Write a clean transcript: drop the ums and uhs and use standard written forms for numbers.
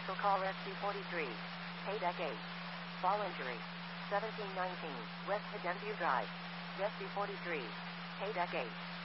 Vehicle call Rescue 43. Paydeck 8. Fall injury. 1719 West Hiddenview Drive. Rescue 43. Paydeck 8.